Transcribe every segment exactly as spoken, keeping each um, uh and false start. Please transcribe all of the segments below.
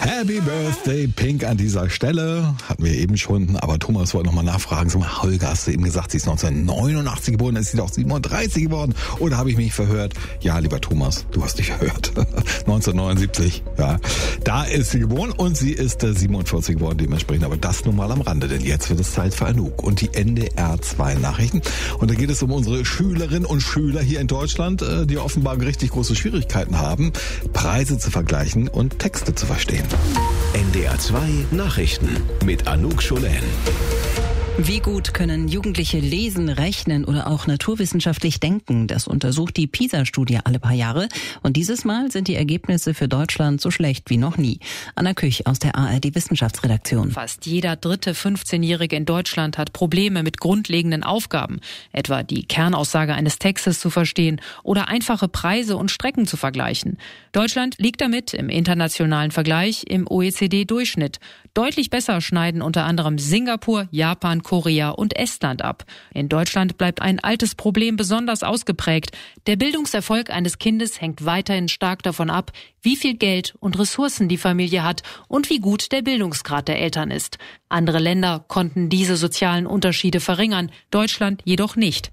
Happy Birthday Pink an dieser Stelle. Hatten wir eben schon, aber Thomas wollte nochmal nachfragen. Sag mal, Holger, hast du eben gesagt, sie ist neunzehnhundertneunundachtzig geboren, ist sie doch siebenunddreißig geworden? Oder habe ich mich verhört? Ja, lieber Thomas, du hast dich verhört. neunzehnhundertneunundsiebzig, ja. Da ist sie geboren und sie ist äh, siebenundvierzig geworden dementsprechend. Aber das nun mal am Rande, denn jetzt wird es Zeit für Anouk und die N D R zwei Nachrichten. Und da geht es um unsere Schülerinnen und Schüler hier in Deutschland, äh, die offenbar richtig große Schwierigkeiten haben, Preise zu vergleichen und Texte zu verstehen. N D R zwei Nachrichten mit Anouk Scholen. Wie gut können Jugendliche lesen, rechnen oder auch naturwissenschaftlich denken? Das untersucht die PISA-Studie alle paar Jahre. Und dieses Mal sind die Ergebnisse für Deutschland so schlecht wie noch nie. Anna Küch aus der A R D-Wissenschaftsredaktion. Fast jeder dritte fünfzehnjährige in Deutschland hat Probleme mit grundlegenden Aufgaben. Etwa die Kernaussage eines Textes zu verstehen oder einfache Preise und Strecken zu vergleichen. Deutschland liegt damit im internationalen Vergleich im O E C D-Durchschnitt. Deutlich besser schneiden unter anderem Singapur, Japan, Korea und Estland ab. In Deutschland bleibt ein altes Problem besonders ausgeprägt. Der Bildungserfolg eines Kindes hängt weiterhin stark davon ab, wie viel Geld und Ressourcen die Familie hat und wie gut der Bildungsgrad der Eltern ist. Andere Länder konnten diese sozialen Unterschiede verringern, Deutschland jedoch nicht.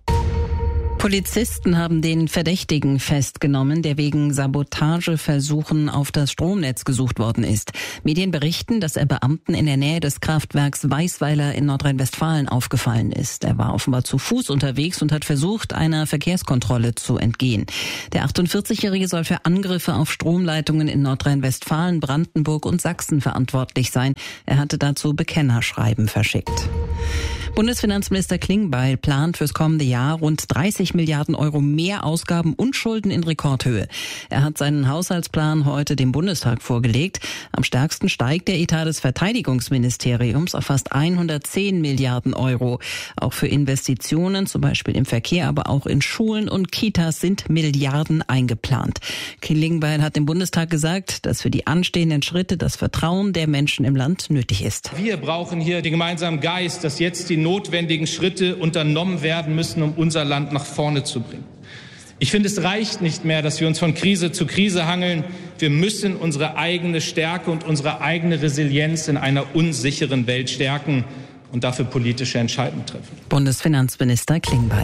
Polizisten haben den Verdächtigen festgenommen, der wegen Sabotageversuchen auf das Stromnetz gesucht worden ist. Medien berichten, dass er Beamten in der Nähe des Kraftwerks Weißweiler in Nordrhein-Westfalen aufgefallen ist. Er war offenbar zu Fuß unterwegs und hat versucht, einer Verkehrskontrolle zu entgehen. Der achtundvierzigjährige soll für Angriffe auf Stromleitungen in Nordrhein-Westfalen, Brandenburg und Sachsen verantwortlich sein. Er hatte dazu Bekennerschreiben verschickt. Bundesfinanzminister Klingbeil plant fürs kommende Jahr rund dreißig Milliarden Euro mehr Ausgaben und Schulden in Rekordhöhe. Er hat seinen Haushaltsplan heute dem Bundestag vorgelegt. Am stärksten steigt der Etat des Verteidigungsministeriums auf fast hundertzehn Milliarden Euro. Auch für Investitionen, zum Beispiel im Verkehr, aber auch in Schulen und Kitas sind Milliarden eingeplant. Klingbeil hat dem Bundestag gesagt, dass für die anstehenden Schritte das Vertrauen der Menschen im Land nötig ist. Wir brauchen hier den gemeinsamen Geist, dass jetzt die notwendigen Schritte unternommen werden müssen, um unser Land nach vorne zu bringen. Ich finde, es reicht nicht mehr, dass wir uns von Krise zu Krise hangeln. Wir müssen unsere eigene Stärke und unsere eigene Resilienz in einer unsicheren Welt stärken und dafür politische Entscheidungen treffen. Bundesfinanzminister Klingbeil.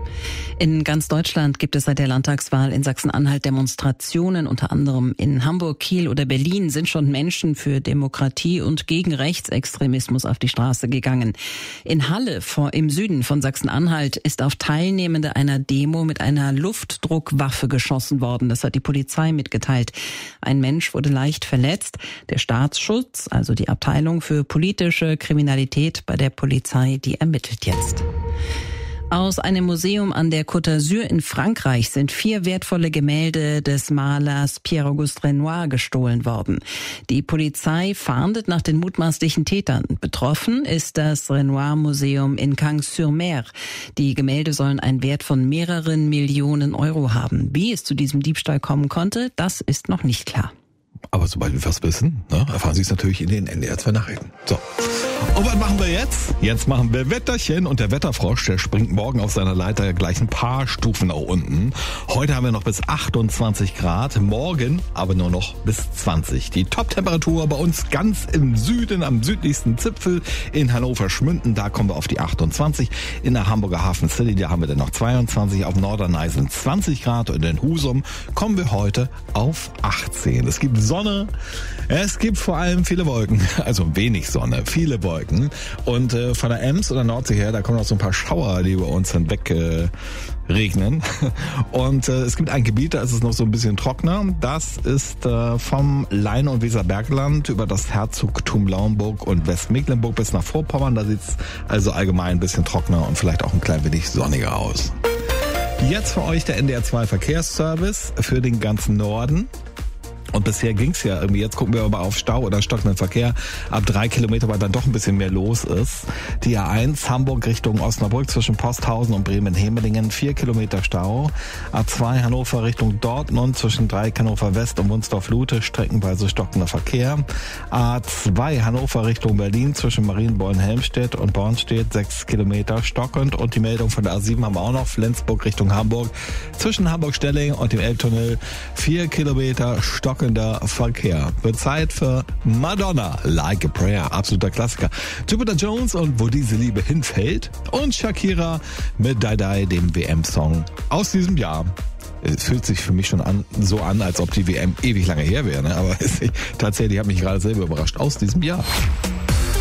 In ganz Deutschland gibt es seit der Landtagswahl in Sachsen-Anhalt Demonstrationen. Unter anderem in Hamburg, Kiel oder Berlin sind schon Menschen für Demokratie und gegen Rechtsextremismus auf die Straße gegangen. In Halle vor, im Süden von Sachsen-Anhalt ist auf Teilnehmende einer Demo mit einer Luftdruckwaffe geschossen worden. Das hat die Polizei mitgeteilt. Ein Mensch wurde leicht verletzt. Der Staatsschutz, also die Abteilung für politische Kriminalität bei der Polizei, die ermittelt jetzt. Aus einem Museum an der Côte d'Azur in Frankreich sind vier wertvolle Gemälde des Malers Pierre-Auguste Renoir gestohlen worden. Die Polizei fahndet nach den mutmaßlichen Tätern. Betroffen ist das Renoir-Museum in Cagnes-sur-Mer. Die Gemälde sollen einen Wert von mehreren Millionen Euro haben. Wie es zu diesem Diebstahl kommen konnte, das ist noch nicht klar. Aber sobald wir was wissen, ne, erfahren Sie es natürlich in den N D R zwei Nachrichten. So. Und was machen wir jetzt? Jetzt machen wir Wetterchen und der Wetterfrosch, der springt morgen auf seiner Leiter gleich ein paar Stufen nach unten. Heute haben wir noch bis achtundzwanzig Grad, morgen aber nur noch bis zwanzig. Die Top-Temperatur bei uns ganz im Süden, am südlichsten Zipfel in Hannover-Schmünden, da kommen wir auf die achtundzwanzig. In der Hamburger Hafen City, da haben wir dann noch zweiundzwanzig, auf Norderney sind zwanzig Grad und in Husum kommen wir heute auf achtzehn. Es gibt Sonne, es gibt vor allem viele Wolken, also wenig Sonne, viele Wolken. Und äh, von der Ems oder Nordsee her, da kommen noch so ein paar Schauer, die über uns hinweg äh, regnen. Und äh, es gibt ein Gebiet, da ist es noch so ein bisschen trockener. Das ist äh, vom Leine- und Weserbergland über das Herzogtum Lauenburg und Westmecklenburg bis nach Vorpommern. Da sieht es also allgemein ein bisschen trockener und vielleicht auch ein klein wenig sonniger aus. Jetzt für euch der N D R zwei Verkehrsservice für den ganzen Norden. Und bisher ging's ja irgendwie. Jetzt gucken wir aber auf Stau oder stockenden Verkehr. Ab drei Kilometer, weil dann doch ein bisschen mehr los ist. Die A eins Hamburg Richtung Osnabrück zwischen Posthausen und Bremen-Hemelingen. Vier Kilometer Stau. A zwei Hannover Richtung Dortmund zwischen Dreieck Hannover West und Wunsdorf-Lute. Streckenweise stockender Verkehr. A zwei Hannover Richtung Berlin zwischen Marienborn-Helmstedt und Bornstedt. Sechs Kilometer stockend. Und die Meldung von der A sieben haben wir auch noch. Flensburg Richtung Hamburg. Zwischen Hamburg-Stelling und dem Elbtunnel. Vier Kilometer stockend. ruckelnder Verkehr. Wird Zeit für Madonna, Like a Prayer, absoluter Klassiker. Jupiter Jones und Wo diese Liebe hinfällt und Shakira mit Die Die, dem W M-Song aus diesem Jahr. Es fühlt sich für mich schon an, so an, als ob die W M ewig lange her wäre, ne? Aber es, tatsächlich hat mich gerade selber überrascht, aus diesem Jahr.